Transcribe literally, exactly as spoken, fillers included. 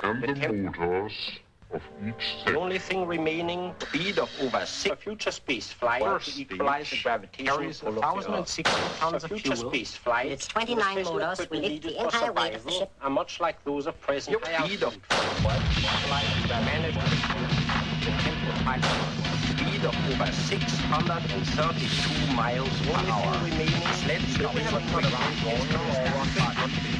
and the motors of each set. The only thing remaining, speed of over six. A future space flight to equalize the gravitational pull of the one thousand sixty pounds A of future fuel. space flight. It's twenty-nine motors. We lift the entire weight of the ship. Are much like those of present speed of speed of over six hundred thirty-two miles per hour. Remaining sleds that we have around